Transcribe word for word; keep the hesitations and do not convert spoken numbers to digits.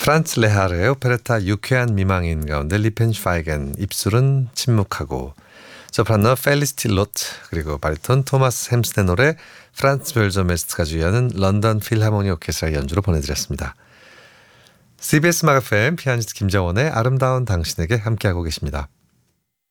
프란츠 레하르의 오페레타 유쾌한 미망인 가운데 리펜슈파이겐 입술은 침묵하고, 소프라노 펠리시티 로트, 그리고 바리톤 토마스 햄스테놀의 프란츠 벨저메스트가 주연은 런던 필하모니 오케스트라 연주로 보내드렸습니다. 씨비에스 마가페엠 피아니스트 김정원의 아름다운 당신에게 함께하고 계십니다.